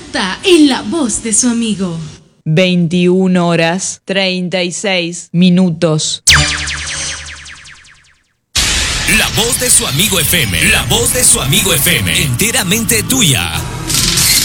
está en La Voz de su Amigo. 21:36. La Voz de su Amigo FM. La Voz de su Amigo FM. Enteramente tuya.